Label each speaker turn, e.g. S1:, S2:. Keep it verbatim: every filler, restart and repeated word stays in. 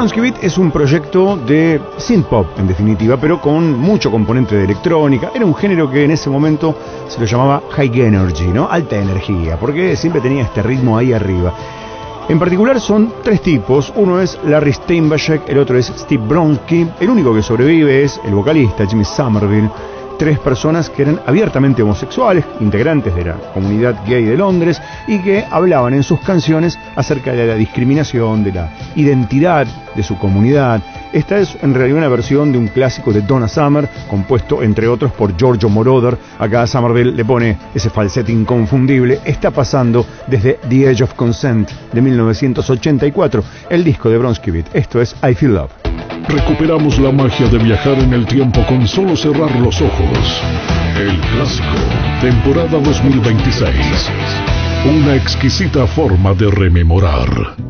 S1: Bronski Beat es un proyecto de synth pop, en definitiva, pero con mucho componente de electrónica. Era un género que en ese momento se lo llamaba high energy, ¿no? Alta energía, porque siempre tenía este ritmo ahí arriba. En particular son tres tipos. Uno es Larry Steinbachek, el otro es Steve Bronski. El único que sobrevive es el vocalista Jimmy Somerville. Tres personas que eran abiertamente homosexuales, integrantes de la comunidad gay de Londres, y que hablaban en sus canciones acerca de la discriminación, de la identidad de su comunidad. Esta es en realidad una versión de un clásico de Donna Summer, compuesto entre otros por Giorgio Moroder. Acá a Somerville le pone ese falsete inconfundible. Está pasando desde The Age of Consent de mil novecientos ochenta y cuatro, el disco de Bronski Beat. Esto es I Feel Love.
S2: Recuperamos la magia de viajar en el tiempo con solo cerrar los ojos. El clásico, temporada dos mil veintiséis. Una exquisita forma de rememorar.